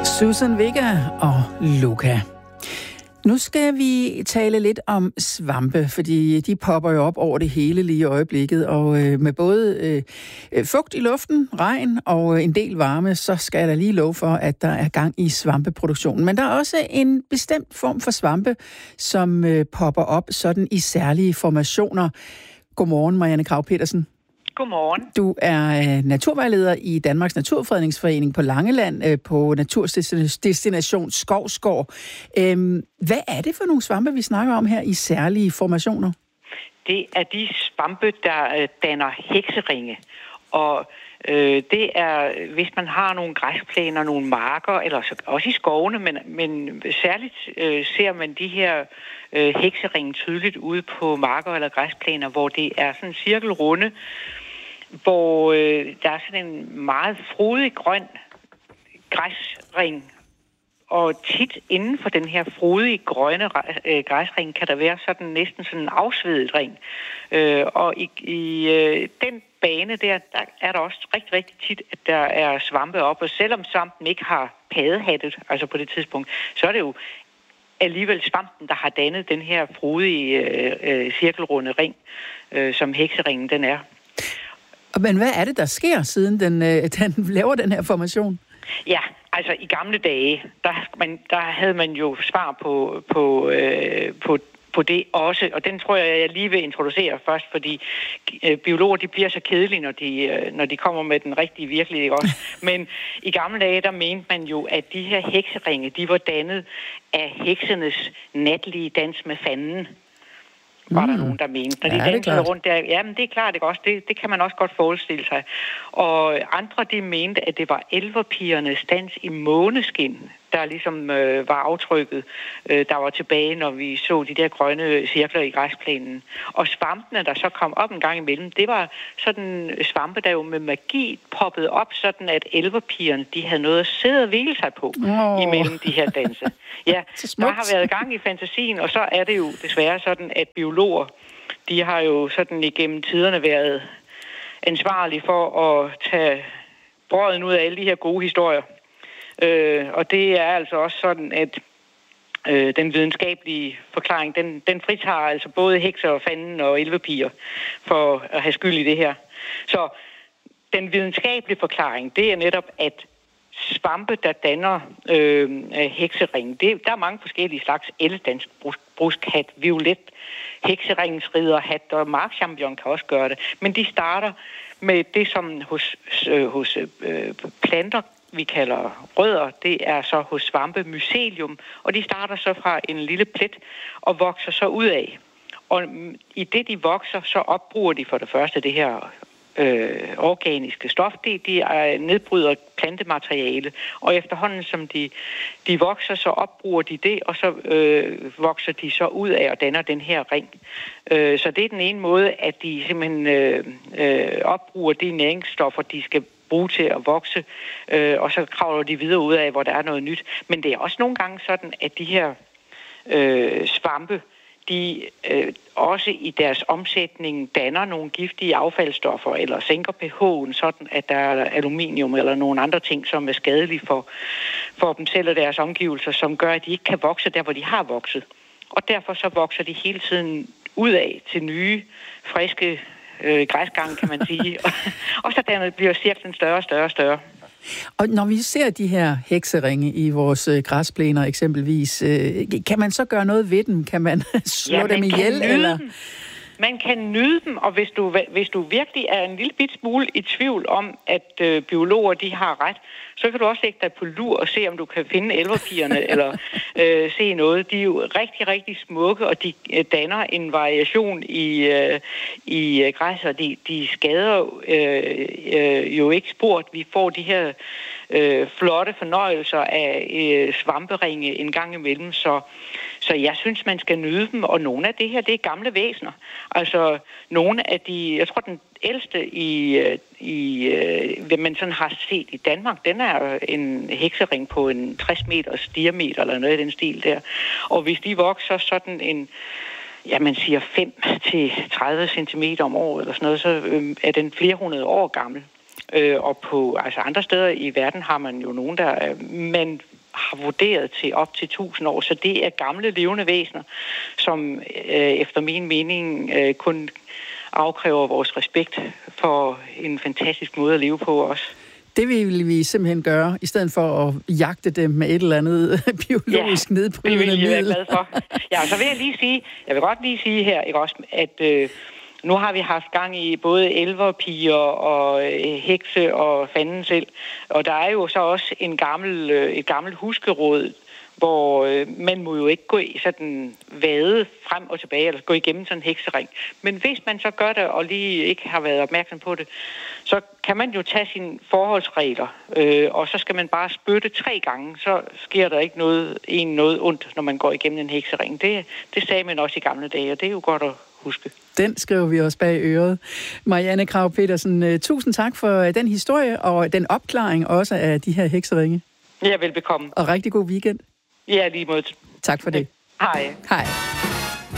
Susan Vega og Luca. Nu skal vi tale lidt om svampe, fordi de popper jo op over det hele lige i øjeblikket, og med både fugt i luften, regn og en del varme, så skal der lige love for, at der er gang i svampeproduktionen. Men der er også en bestemt form for svampe, som popper op sådan i særlige formationer. Godmorgen, Marianne Krag-Petersen. Godmorgen. Du er naturvejleder i Danmarks Naturfredningsforening på Langeland på Naturdestination Skovsgård. Hvad er det for nogle svampe, vi snakker om her i særlige formationer? Det er de svampe, der danner hekseringe. Og det er, hvis man har nogle græsplæner, nogle marker, eller også i skovene, men særligt ser man de her hekseringe tydeligt ude på marker eller græsplæner, hvor det er sådan en cirkelrunde, hvor der er sådan en meget frodig grøn græsring. Og tit inden for den her frodige grønne græsring kan der være sådan næsten sådan en afsvedet ring. Og i den bane der er der også rigtig, rigtig tit, at der er svampe op. Og selvom svampen ikke har paddehattet, altså på det tidspunkt, så er det jo alligevel svampen, der har dannet den her frodige cirkelrunde ring, som hekseringen den er. Men hvad er det, der sker, siden den laver den her formation? Ja, altså i gamle dage, der havde man jo svar på det også, og den tror jeg lige vil introducere først, fordi biologer, de bliver så kedelige, når de kommer med den rigtige virkelighed også. Men i gamle dage, der mente man jo, at de her hekseringe, de var dannet af heksenes natlige dans med fanden. Var der nogen, der mente. Når de dansede rundt der, jamen det er klart, ikke også. Det kan man også godt forestille sig. Og andre, de mente, at det var elverpigernes dans i måneskin, der ligesom var aftrykket, der var tilbage, når vi så de der grønne cirkler i græsplænen. Og svampene, der så kom op en gang imellem, det var sådan svampe, der jo med magi poppede op, sådan at elverpigerne, de havde noget at sidde og hvile sig på imellem de her danse. Ja, der har været gang i fantasien, og så er det jo desværre sådan, at biologer, de har jo sådan igennem tiderne været ansvarlige for at tage brøden ud af alle de her gode historier. Og det er altså også sådan, at den videnskabelige forklaring, den fritager altså både hekser og fanden og elvepiger for at have skyld i det her. Så den videnskabelige forklaring, det er netop, at svampe, der danner heksering, der er mange forskellige slags elledansk bruskhat, violet, hekseringens ridderhat og markchampion kan også gøre det. Men de starter med det, som hos planter vi kalder rødder, det er så hos svampe mycelium, og de starter så fra en lille plet og vokser så ud af. Og i det, de vokser, så opbruger de for det første det her organiske stof. De nedbryder plantemateriale, og efterhånden som de vokser, så opbruger de det, og så vokser de så ud af og danner den her ring. Så det er den ene måde, at de simpelthen opbruger de næringsstoffer, de skal bruge til at vokse, og så kravler de videre ud af, hvor der er noget nyt. Men det er også nogle gange sådan, at de her svampe, de også i deres omsætning danner nogle giftige affaldsstoffer, eller sænker pH'en, sådan at der er aluminium eller nogle andre ting, som er skadelige for dem selv og deres omgivelser, som gør, at de ikke kan vokse der, hvor de har vokset. Og derfor så vokser de hele tiden ud af til nye, friske græsgange, kan man sige. Og så dermed bliver cirklen større og større og større. Og når vi ser de her hekseringe i vores græsplæner eksempelvis, kan man så gøre noget ved dem? Kan man slå dem ihjel? Eller? Man kan nyde dem, og hvis du virkelig er en lille bit smule i tvivl om, at biologer de har ret, så kan du også lægge dig på lur og se, om du kan finde elverpigerne eller se noget. De er jo rigtig, rigtig smukke, og de danner en variation i græs, og de skader jo ikke sport. Vi får de her flotte fornøjelser af svamperinge en gang imellem, så jeg synes, man skal nyde dem, og nogle af det her, det er gamle væsener. Altså, nogle af de, jeg tror, den ældste hvad man sådan har set i Danmark, den er en heksering på en 60 meters diameter, eller noget i den stil der. Og hvis de vokser sådan en, ja, man siger 5-30 centimeter om året, eller sådan noget, så er den flere hundrede år gammel. Og på andre steder i verden har man jo nogen, der men har vurderet til op til 1000 år. Så det er gamle levende væsener, som efter min mening kun afkræver vores respekt for en fantastisk måde at leve på også. Det vil vi simpelthen gøre, i stedet for at jagte dem med et eller andet biologisk nedbrydende middel. Det vil jeg være glad for. Ja, så vil jeg vil godt lige sige her, ikke også, at nu har vi haft gang i både elverpiger og hekse og fanden selv, og der er jo så også et gammelt huskeråd, hvor man må jo ikke gå i sådan vade frem og tilbage, eller gå igennem sådan en heksering. Men hvis man så gør det, og lige ikke har været opmærksom på det, så kan man jo tage sine forholdsregler, og så skal man bare spytte 3 gange, så sker der ikke noget ondt, når man går igennem en heksering. Det sagde man også i gamle dage, og det er jo godt at huske. Den skriver vi også bag øret. Marianne Krag Petersen, tusind tak for den historie, og den opklaring også af de her hekseringe. Ja, velbekomme. Og rigtig god weekend. Ja, lige måde. Tak for det. Hej. Hej.